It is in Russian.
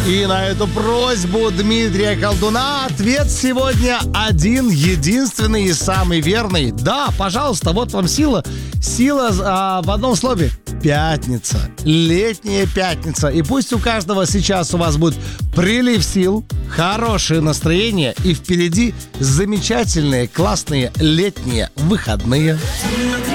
И на эту просьбу Дмитрия Колдуна ответ сегодня один, единственный и самый верный. Да, пожалуйста, вот вам сила. Сила в одном слове. Пятница. Летняя пятница. И пусть у каждого сейчас у вас будет прилив сил, хорошее настроение и впереди замечательные, классные летние выходные.